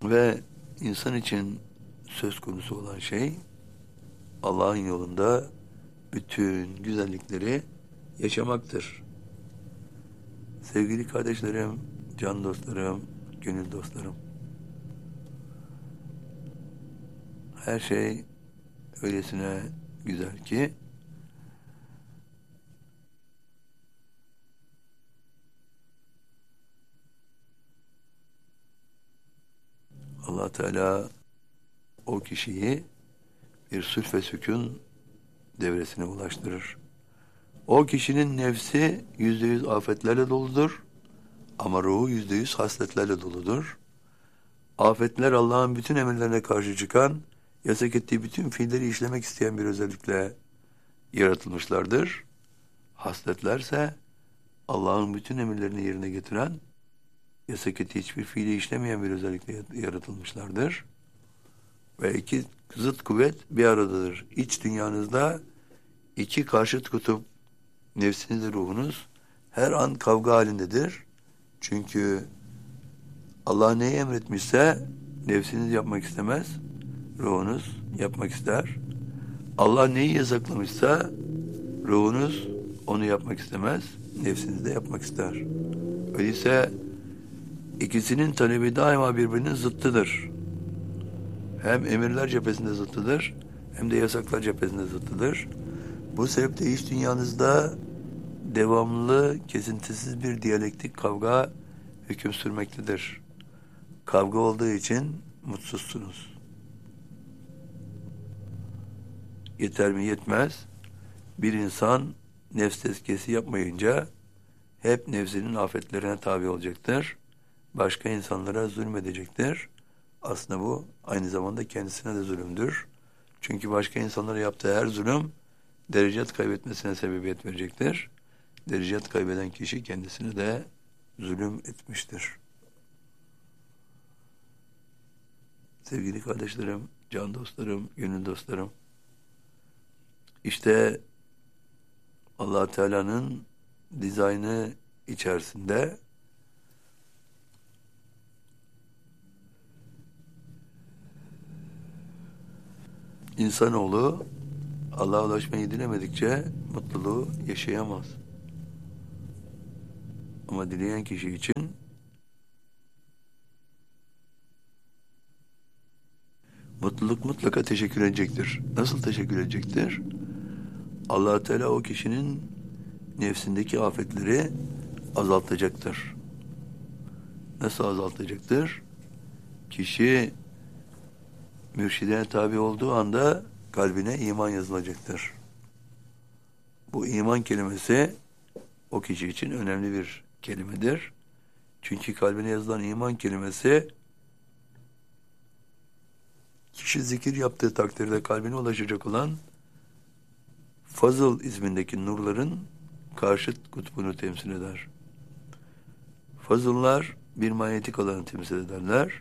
Ve insan için söz konusu olan şey Allah'ın yolunda bütün güzellikleri yaşamaktır. Sevgili kardeşlerim, can dostlarım, gönül dostlarım. Her şey öylesine güzel ki Allah Teala o kişiyi bir sülh ve sükun devresine ulaştırır. O kişinin nefsi %100 afetlerle doludur ama ruhu %100 hasletlerle doludur. Afetler Allah'ın bütün emirlerine karşı çıkan, yasak ettiği bütün fiilleri işlemek isteyen bir özellikle yaratılmışlardır. Hasletlerse Allah'ın bütün emirlerini yerine getiren, yasak ettiği hiçbir fiili işlemeyen bir özellikle yaratılmışlardır. Ve iki zıt kuvvet bir aradadır. İç dünyanızda iki karşıt kutup, nefsiniz ve ruhunuz her an kavga halindedir. Çünkü Allah neyi emretmişse nefsiniz yapmak istemez, ruhunuz yapmak ister. Allah neyi yasaklamışsa ruhunuz onu yapmak istemez, nefsiniz de yapmak ister. Öyleyse ikisinin talebi daima birbirinin zıttıdır. Hem emirler cephesinde zıttıdır, hem de yasaklar cephesinde zıttıdır. Bu sebeple iç dünyanızda devamlı, kesintisiz bir diyalektik kavga hüküm sürmektedir. Kavga olduğu için mutsuzsunuz. Yeter mi? Yetmez. Bir insan nefs tezkiyesi yapmayınca hep nefsinin afetlerine tabi olacaktır. Başka insanlara zulmedecektir. Aslında bu aynı zamanda kendisine de zulümdür. Çünkü başka insanlara yaptığı her zulüm derecet kaybetmesine sebebiyet verecektir. Derecet kaybeden kişi kendisine de zulüm etmiştir. Sevgili kardeşlerim, can dostlarım, gönül dostlarım, İşte Allah Teala'nın dizaynı içerisinde insanoğlu Allah'a ulaşmayı dilemedikçe mutluluğu yaşayamaz. Ama dileyen kişi için mutluluk mutlaka teşekkür edecektir. Nasıl teşekkür edecektir? Allah Teala o kişinin nefsindeki afetleri azaltacaktır. Nasıl azaltacaktır? Kişi mürşidine tabi olduğu anda kalbine iman yazılacaktır. Bu iman kelimesi o kişi için önemli bir kelimedir. Çünkü kalbine yazılan iman kelimesi kişi zikir yaptığı takdirde kalbine ulaşacak olan Fazıl ismindeki nurların karşıt kutbunu temsil eder. Fazıllar bir manyetik alanı temsil ederler.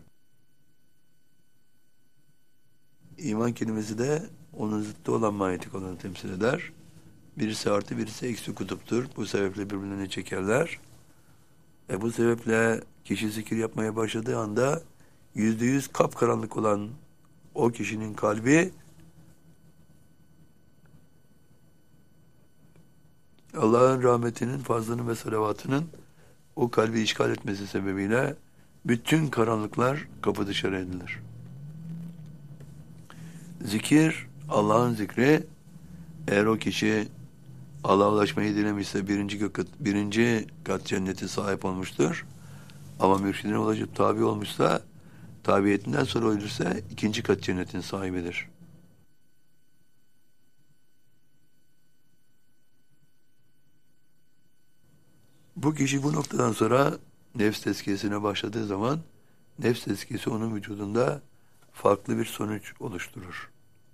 İman kelimesi de onun zıttı olan manyetik alanı temsil eder. Birisi artı, birisi eksi kutuptur. Bu sebeple birbirlerini çekerler. Bu sebeple kişi zikir yapmaya başladığı anda %100 kapkaranlık olan o kişinin kalbi Allah'ın rahmetinin, fazlının ve salavatının o kalbi işgal etmesi sebebiyle bütün karanlıklar kapı dışarı edilir. Zikir, Allah'ın zikri, eğer o kişi Allah'a ulaşmayı dilemişse birinci kat cenneti sahip olmuştur. Ama mürşidine ulaşıp tabi olmuşsa, tabiyetinden sonra ölürse ikinci kat cennetin sahibidir. Bu kişi bu noktadan sonra nefs tezkiyesine başladığı zaman nefs tezkiyesi onun vücudunda farklı bir sonuç oluşturur.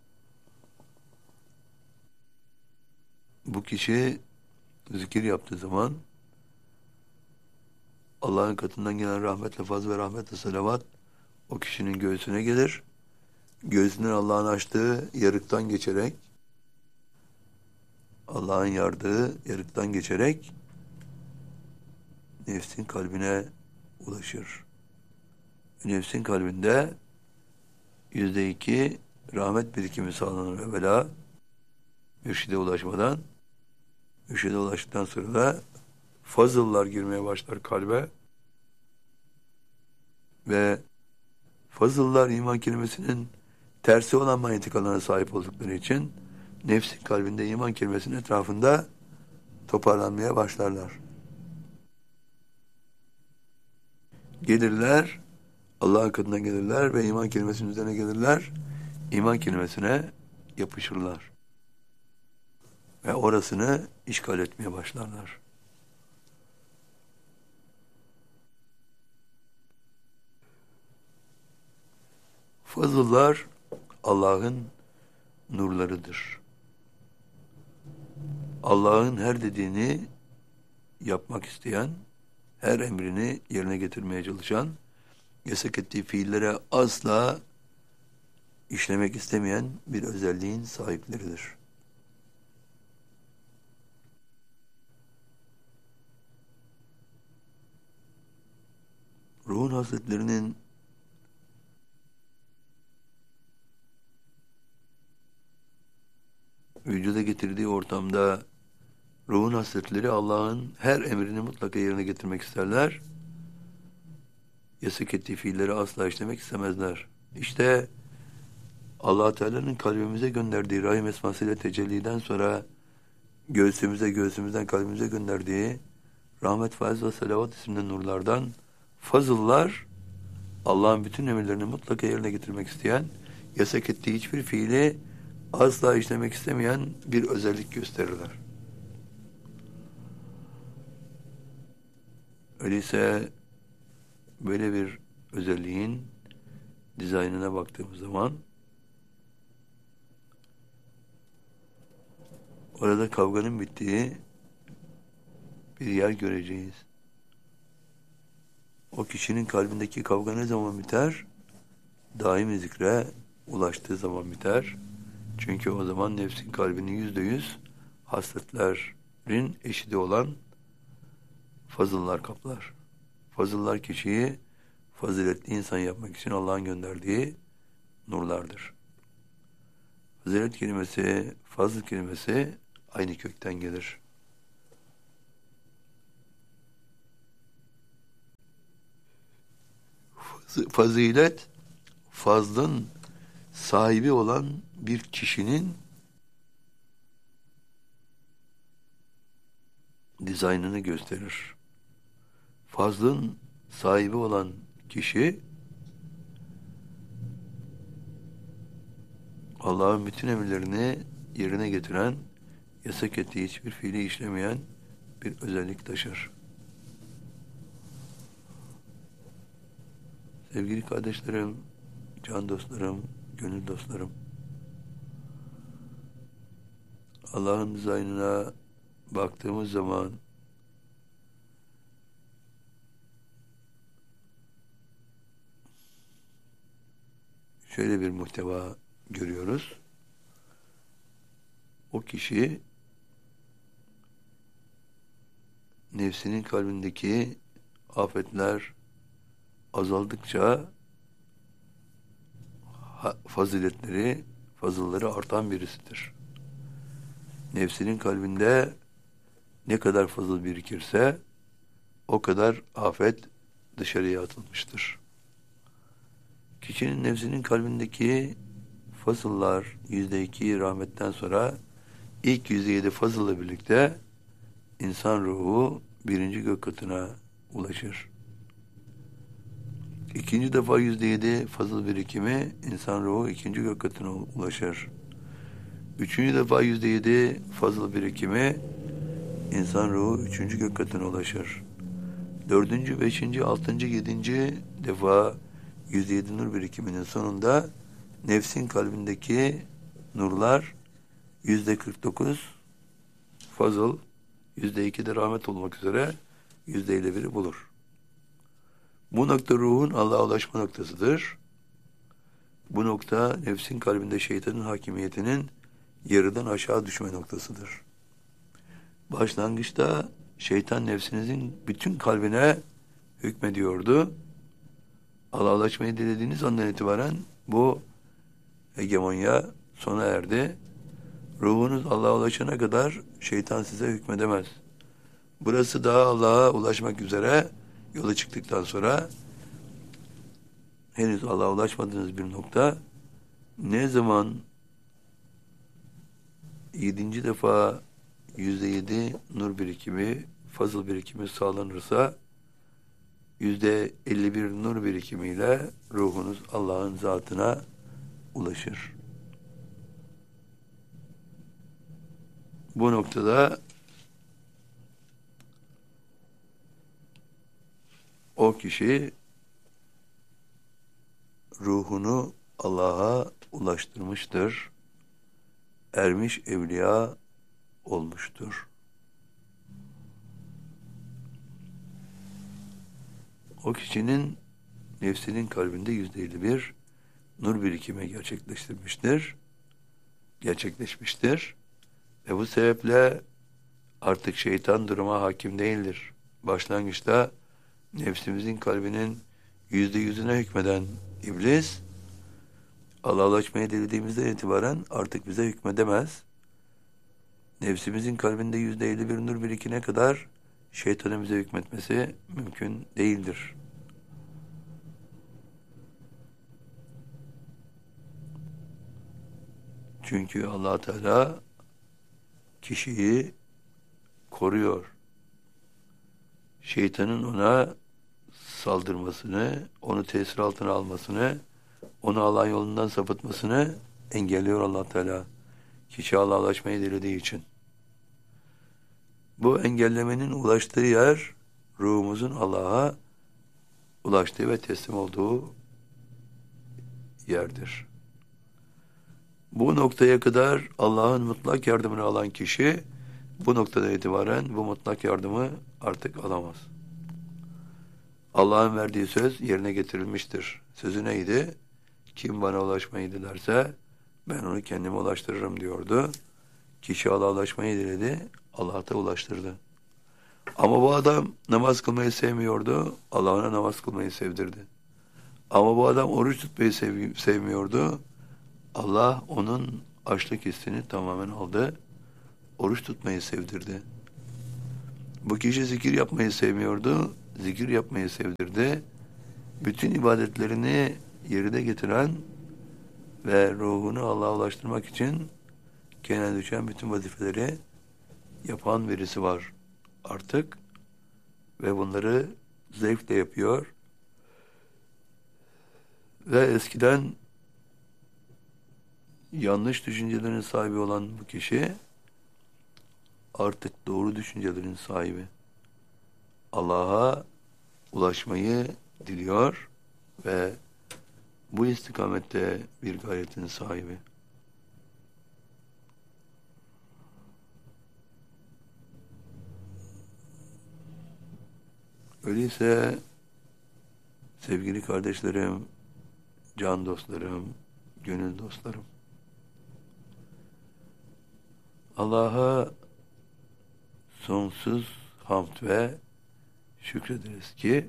Bu kişi zikir yaptığı zaman Allah'ın katından gelen rahmetle, fazl ve rahmetle salavat o kişinin göğsüne gelir. Göğsünden Allah'ın açtığı yarıktan geçerek, Allah'ın yardığı yarıktan geçerek nefsin kalbine ulaşır. nefsin kalbinde %2 rahmet birikimi sağlanır evvela mürşide ulaşmadan. Mürşide ulaştıktan sonra da fazıllar girmeye başlar kalbe ve fazıllar iman kelimesinin tersi olan manyetik alana sahip oldukları için nefsin kalbinde iman kelimesinin etrafında toparlanmaya başlarlar. Gelirler, Allah'ın katına gelirler ve iman kelimesinin üzerine gelirler. İman kelimesine yapışırlar. Ve orasını işgal etmeye başlarlar. Fazıllar Allah'ın nurlarıdır. Allah'ın her dediğini yapmak isteyen, her emrini yerine getirmeye çalışan, yasak ettiği fiillere asla işlemek istemeyen bir özelliğin sahipleridir. Ruhun hasletlerinin vücuda getirdiği ortamda ruhun hasletleri Allah'ın her emrini mutlaka yerine getirmek isterler. Yasak ettiği fiilleri asla işlemek istemezler. İşte Allah Teala'nın kalbimize gönderdiği rahim esmasıyla tecelliden sonra göğsümüzden kalbimize gönderdiği rahmet, faiz ve salavat isimli nurlardan fazıllar Allah'ın bütün emirlerini mutlaka yerine getirmek isteyen, yasak ettiği hiçbir fiili asla işlemek istemeyen bir özellik gösterirler. Öyleyse böyle bir özelliğin dizaynına baktığımız zaman orada kavganın bittiği bir yer göreceğiz. O kişinin kalbindeki kavga ne zaman biter? Daimi zikre ulaştığı zaman biter. Çünkü o zaman nefsin kalbini %100 hasletlerin eşidi olan fazıllar kaplar. Fazıllar kişiyi faziletli insan yapmak için Allah'ın gönderdiği nurlardır. Fazilet kelimesi, fazıl kelimesi aynı kökten gelir. Fazilet, fazlın sahibi olan bir kişinin dizaynını gösterir. Fazlın sahibi olan kişi Allah'ın bütün emirlerini yerine getiren, yasak ettiği hiçbir fiili işlemeyen bir özellik taşır. Sevgili kardeşlerim, can dostlarım, gönül dostlarım, Allah'ın dizaynına baktığımız zaman şöyle bir muhteva görüyoruz. O kişi nefsinin kalbindeki afetler azaldıkça faziletleri, fazılları artan birisidir. Nefsinin kalbinde ne kadar fazıl birikirse o kadar afet dışarıya atılmıştır. Kişinin nefsinin kalbindeki fazıllar %2 rahmetten sonra ilk %7 fazılla birlikte insan ruhu birinci gök katına ulaşır. İkinci defa %7 fazıl birikimi insan ruhu ikinci gök katına ulaşır. Üçüncü defa %7 fazıl birikimi insan ruhu üçüncü gök katına ulaşır. Dördüncü, beşinci, altıncı, yedinci defa %7 nur birikiminin sonunda nefsin kalbindeki nurlar %49 fazıl, %2 de rahmet olmak üzere %51'i bulur. Bu nokta ruhun Allah'a ulaşma noktasıdır. Bu nokta nefsin kalbinde şeytanın hakimiyetinin yarıdan aşağı düşme noktasıdır. Başlangıçta şeytan nefsinizin bütün kalbine hükmediyordu. Allah'a ulaşmayı dilediğiniz andan itibaren bu hegemonya sona erdi. Ruhunuz Allah'a ulaşana kadar şeytan size hükmedemez. Burası daha Allah'a ulaşmak üzere yola çıktıktan sonra henüz Allah'a ulaşmadığınız bir nokta. Ne zaman 7. defa %7 nur birikimi, fazıl birikimi sağlanırsa %51 nur birikimiyle ruhunuz Allah'ın zatına ulaşır. Bu noktada o kişi ruhunu Allah'a ulaştırmıştır. Ermiş evliya olmuştur. O kişinin nefsinin kalbinde %51 nur birikimi gerçekleşmiştir. Ve bu sebeple artık şeytan duruma hakim değildir. Başlangıçta nefsimizin kalbinin %100'üne hükmeden iblis, Allah'a ulaşmaya dilediğimizden itibaren artık bize hükmedemez. Nefsimizin kalbinde %51 nur birikine kadar şeytanın bize hükmetmesi mümkün değildir. Çünkü Allah Teala kişiyi koruyor. Şeytanın ona saldırmasını, onu tesir altına almasını, onu Allah yolundan sapıtmasını engelliyor Allah Teala. Kişi Allah'a ulaşmayı dilediği için. Bu engellemenin ulaştığı yer, ruhumuzun Allah'a ulaştığı ve teslim olduğu yerdir. Bu noktaya kadar Allah'ın mutlak yardımını alan kişi, bu noktada itibaren bu mutlak yardımı artık alamaz. Allah'ın verdiği söz yerine getirilmiştir. Sözü neydi? Kim bana ulaşmayı dilerse ben onu kendime ulaştırırım diyordu. Kişi Allah'a ulaşmayı diledi, Allah da ulaştırdı. Ama bu adam namaz kılmayı sevmiyordu, Allah ona namaz kılmayı sevdirdi. Ama bu adam oruç tutmayı sevmiyordu, Allah onun açlık hissini tamamen aldı, oruç tutmayı sevdirdi. Bu kişi zikir yapmayı sevmiyordu, zikir yapmayı sevdirdi. Bütün ibadetlerini yerine getiren ve ruhunu Allah'a ulaştırmak için kendine düşen bütün vazifeleri yapan birisi var artık ve bunları zevkle yapıyor. Ve eskiden yanlış düşüncelerin sahibi olan bu kişi artık doğru düşüncelerin sahibi. Allah'a ulaşmayı diliyor ve bu istikamette bir gayretin sahibi. Öyleyse sevgili kardeşlerim, can dostlarım, gönül dostlarım, Allah'a sonsuz hamd ve şükrederiz ki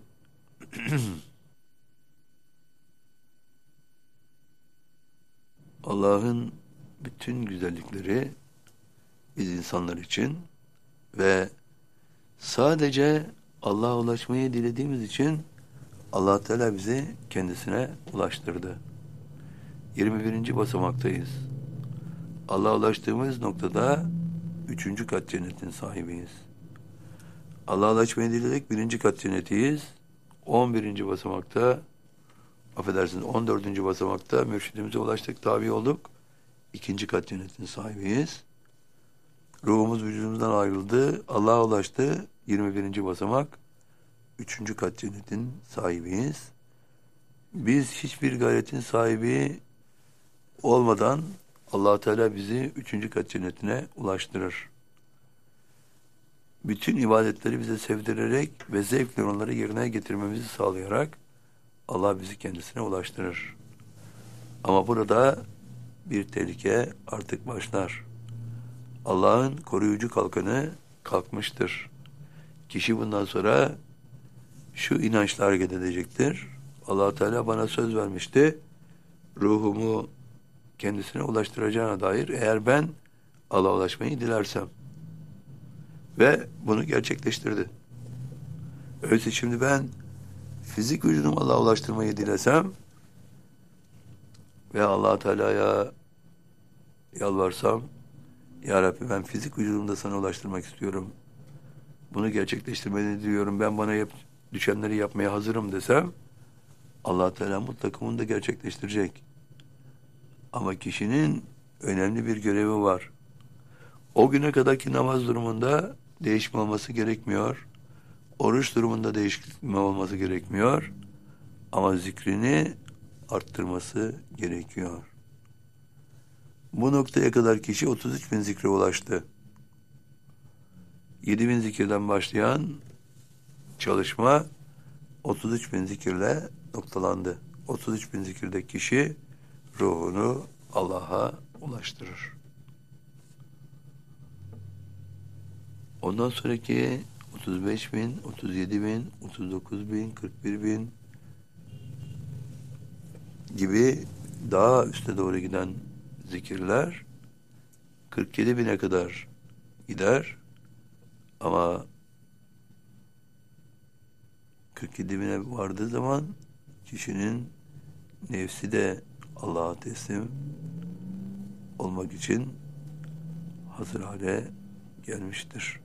Allah'ın bütün güzellikleri biz insanlar için ve sadece Allah'a ulaşmayı dilediğimiz için Allah Teala bizi kendisine ulaştırdı. 21. basamaktayız. Allah'a ulaştığımız noktada 3. kat cennetin sahibiyiz. Allah'a ulaşmayı diledik 1. kat cennetiyiz. 11. basamakta, affedersiniz 14. basamakta mürşidimize ulaştık, tabi olduk. 2. kat cennetin sahibiyiz. Ruhumuz vücudumuzdan ayrıldı, Allah'a ulaştı. 21. basamak, 3. kat cennetin sahibiyiz. Biz hiçbir gayretin sahibi olmadan Allah Teala bizi 3. kat cennetine ulaştırır. Bütün ibadetleri bize sevdirerek ve zevkle onları yerine getirmemizi sağlayarak Allah bizi kendisine ulaştırır. Ama burada bir tehlike artık başlar. Allah'ın koruyucu kalkanı kalkmıştır. Kişi bundan sonra şu inançla hareket edecektir. Allah Teala bana söz vermişti. Ruhumu kendisine ulaştıracağına dair, eğer ben Allah'a ulaşmayı dilersem. Ve bunu gerçekleştirdi. Öyleyse şimdi ben fizik vücudumu Allah'a ulaştırmayı dilesem ve Allah Teala'ya yalvarsam, Ya Rabbi, ben fizik vücudumu da sana ulaştırmak istiyorum. Bunu gerçekleştirmeni diliyorum. Ben bana düşenleri yapmaya hazırım desem, Allah Teala mutlaka bunu da gerçekleştirecek. Ama kişinin önemli bir görevi var. O güne kadarki namaz durumunda değişme olması gerekmiyor. Oruç durumunda değişme olması gerekmiyor. Ama zikrini arttırması gerekiyor. Bu noktaya kadar kişi 33 bin zikre ulaştı. 7 bin zikirden başlayan çalışma 33 bin zikirle noktalandı. 33 bin zikirde kişi ruhunu Allah'a ulaştırır. Ondan sonraki 35 bin, 37 bin, 39 bin, 41 bin gibi daha üste doğru giden zikirler 47 bine kadar gider. Ama 47 bine vardığı zaman kişinin nefsi de Allah'a teslim olmak için hazır hale gelmiştir.